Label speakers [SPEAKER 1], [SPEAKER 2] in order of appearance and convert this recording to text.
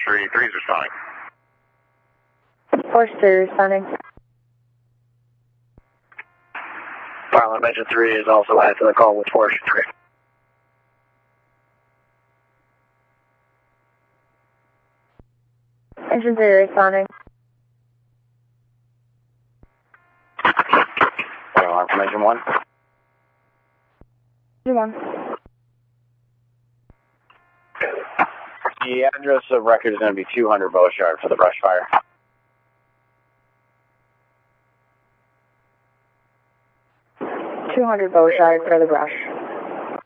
[SPEAKER 1] 3, 3 is responding.
[SPEAKER 2] Force 3 responding.
[SPEAKER 3] Pilot Engine 3 is also added to the call with Force 3.
[SPEAKER 2] Engine 3 responding.
[SPEAKER 3] Alarm from Engine 1.
[SPEAKER 2] Engine 1.
[SPEAKER 3] The address of record is going to be 200 Beauchard for the brush fire.
[SPEAKER 2] 200 Beauchard for the brush.